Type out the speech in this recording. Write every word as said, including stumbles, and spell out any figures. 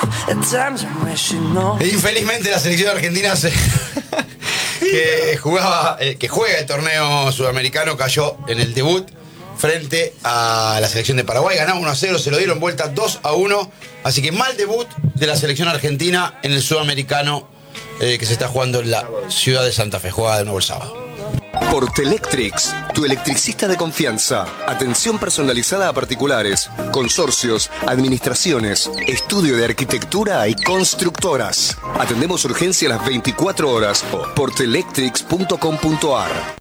Infelizmente la selección argentina se que jugaba, eh, que juega el torneo sudamericano cayó en el debut frente a la selección de Paraguay. Ganaba uno a cero, se lo dieron vuelta dos a uno. Así que mal debut de la selección argentina en el sudamericano eh, que se está jugando en la ciudad de Santa Fe. Juega de nuevo el sábado. Portelectrics, tu electricista de confianza. Atención personalizada a particulares, consorcios, administraciones, estudio de arquitectura y constructoras. Atendemos urgencia a las veinticuatro horas. Portelectrics punto com punto ar.